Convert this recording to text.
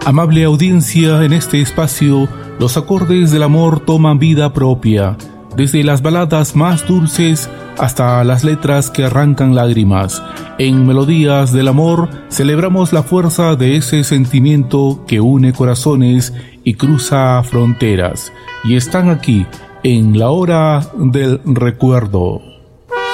Amable audiencia, en este espacio los acordes del amor toman vida propia, desde las baladas más dulces hasta las letras que arrancan lágrimas. En Melodías del Amor celebramos la fuerza de ese sentimiento que une corazones y cruza fronteras. Y están aquí, en la hora del recuerdo.